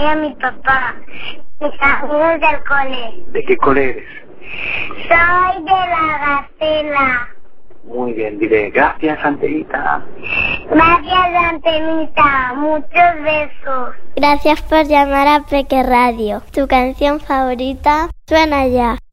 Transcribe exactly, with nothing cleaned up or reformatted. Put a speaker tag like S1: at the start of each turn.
S1: y a mi papá, mis amigos del cole.
S2: ¿De qué cole eres?
S1: Soy de la Gatela.
S2: Muy bien, dile gracias, Antenita.
S1: Gracias, Antenita. Muchos besos.
S3: Gracias por llamar a Peque Radio. Tu canción favorita suena ya.